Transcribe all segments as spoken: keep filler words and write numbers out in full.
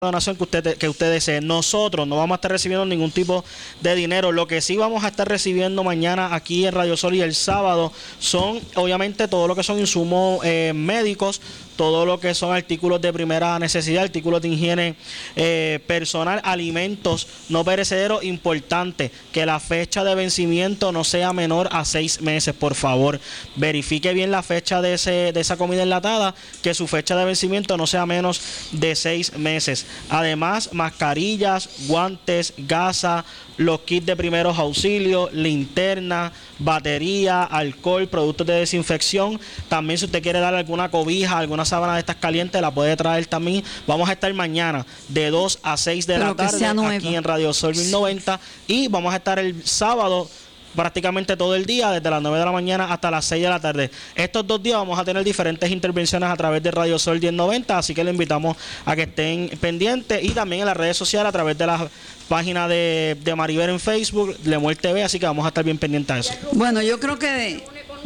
donación que usted que usted desee. Nosotros no vamos a estar recibiendo ningún tipo de dinero. Lo que sí vamos a estar recibiendo mañana aquí en Radio Sol y el sábado son obviamente todo lo que son insumos eh, médicos, todo lo que son artículos de primera necesidad, artículos de higiene eh, personal, alimentos no perecederos. Importante que la fecha de vencimiento no sea menor a seis meses, por favor. Verifique bien la fecha de ese de esa comida enlatada, que su fecha de vencimiento no sea menos de seis meses. Además, mascarillas, guantes, gasa, los kits de primeros auxilios, linterna, batería, alcohol, productos de desinfección. También si usted quiere dar alguna cobija, alguna sábana de estas calientes, la puede traer también. Vamos a estar mañana de dos a seis de la tarde aquí en Radio Sol mil noventa y vamos a estar el sábado prácticamente todo el día, desde las nueve de la mañana hasta las seis de la tarde. Estos dos días vamos a tener diferentes intervenciones a través de Radio Sol diez noventa, así que le invitamos a que estén pendientes y también en las redes sociales a través de la página de, de Maribel en Facebook, Lemuel T V, así que vamos a estar bien pendientes a eso. Bueno, yo creo que...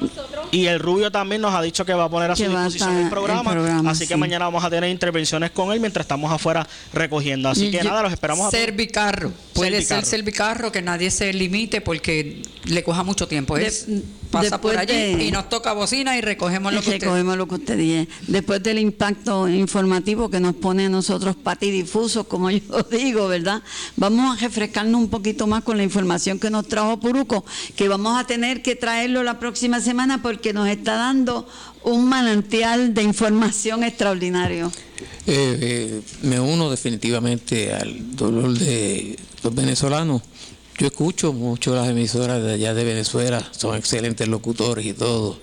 Y el Rubio también nos ha dicho que va a poner a su disposición el programa, el programa, así sí. que mañana vamos a tener intervenciones con él mientras estamos afuera recogiendo. Así que yo, nada, los esperamos a Servicarro, puede Servicarro. ser Servicarro, que nadie se limite porque le coja mucho tiempo. Es, de, pasa por allí de, y nos toca bocina y recogemos lo que usted recogemos lo que usted dice. Después del impacto informativo que nos pone a nosotros patidifusos, como yo digo, ¿verdad? Vamos a refrescarnos un poquito más con la información que nos trajo Puruco, que vamos a tener que traerlo la próxima semana porque nos está dando un manantial de información extraordinario. Eh, eh, me uno definitivamente al dolor de los venezolanos. Yo escucho mucho las emisoras de allá de Venezuela, son excelentes locutores y todo,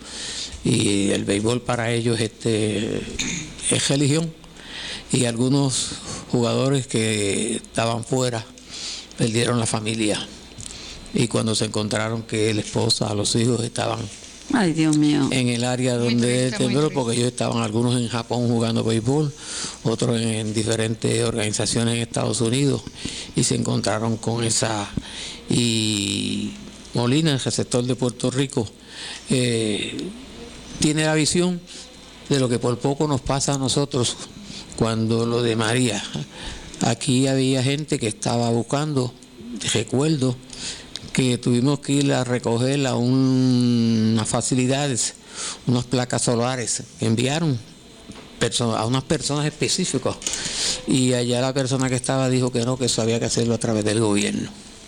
y el béisbol para ellos este, es religión, y algunos jugadores que estaban fuera perdieron la familia, y cuando se encontraron que la esposa, los hijos estaban Ay, Dios mío. en el área donde él tembló, porque ellos estaban algunos en Japón jugando béisbol, otros en, en diferentes organizaciones en Estados Unidos, y se encontraron con esa. Y Molina, el receptor de Puerto Rico, eh, tiene la visión de lo que por poco nos pasa a nosotros cuando lo de María. Aquí había gente que estaba buscando, recuerdo, que tuvimos que ir a recoger a un, unas facilidades, unas placas solares que enviaron a unas personas específicas, y allá la persona que estaba dijo que no, que eso había que hacerlo a través del gobierno.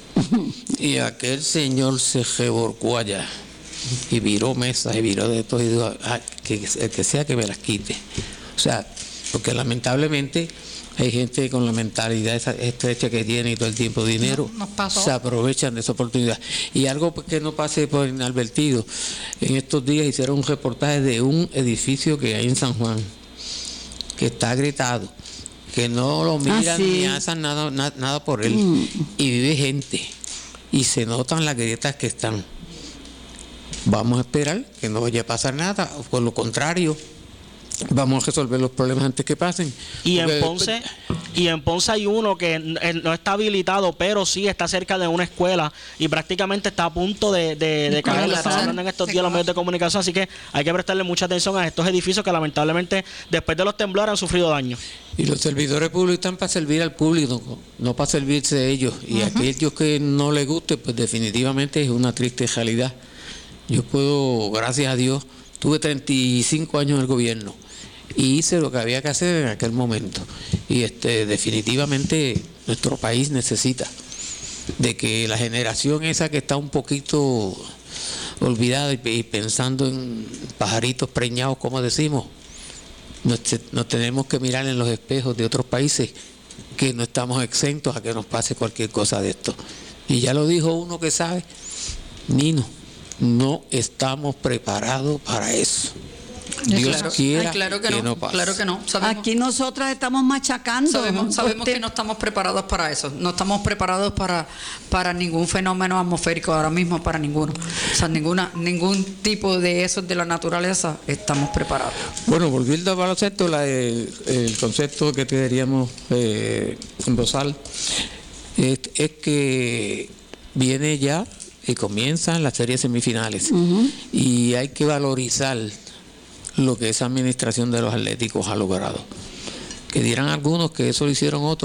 Y aquel señor se revolcó allá y viró mesas y viró de todo y dijo, ah, que el que sea que me las quite. O sea, porque lamentablemente hay gente con la mentalidad esa estrecha que tiene y todo el tiempo dinero, se aprovechan de esa oportunidad. Y algo que no pase por inadvertido, en estos días hicieron un reportaje de un edificio que hay en San Juan, que está agrietado, que no lo miran ah, sí. ni hacen nada, nada, nada por él, mm. y vive gente, y se notan las grietas que están. Vamos a esperar que no vaya a pasar nada, o por lo contrario, vamos a resolver los problemas antes que pasen. Y en Ponce, y en Ponce hay uno que no está habilitado, pero sí está cerca de una escuela y prácticamente está a punto de, de, de caer. Lo están hablando en estos días los medios de comunicación, así que hay que prestarle mucha atención a estos edificios que lamentablemente después de los temblores han sufrido daño. Y los servidores públicos están para servir al público, no para servirse de ellos. Y uh-huh. aquellos que no les guste, pues definitivamente es una triste realidad. Yo puedo, gracias a Dios, tuve treinta y cinco años en el gobierno y hice lo que había que hacer en aquel momento. Y este definitivamente nuestro país necesita de que la generación esa que está un poquito olvidada y, y pensando en pajaritos preñados, como decimos, nos, nos tenemos que mirar en los espejos de otros países que no estamos exentos a que nos pase cualquier cosa de esto. Y ya lo dijo uno que sabe, Nino, no estamos preparados para eso. Dios claro, quiera ay, claro que, que no, no pase. Claro que no. Sabemos, Aquí nosotras estamos machacando. Sabemos, sabemos que no estamos preparados para eso. No estamos preparados para, para ningún fenómeno atmosférico ahora mismo, para ninguno. O sea, ninguna, ningún tipo de esos de la naturaleza estamos preparados. Bueno, volviendo al baloncesto, la, el, el concepto que queríamos eh, embosar es, es que viene ya y comienzan las series semifinales, uh-huh. y hay que valorizar lo que esa administración de los Atléticos ha logrado, que dirán algunos que eso lo hicieron otros.